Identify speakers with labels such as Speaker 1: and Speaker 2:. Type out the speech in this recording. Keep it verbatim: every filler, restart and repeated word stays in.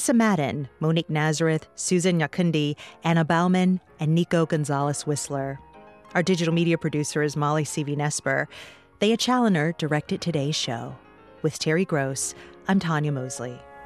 Speaker 1: Marissa Madden, Monique Nazareth, Susan Yakundi, Anna Bauman, and Nico Gonzalez-Whistler. Our digital media producer is Molly C V. Nesper. Thea Challoner directed today's show. With Terry Gross, I'm Tanya Mosley.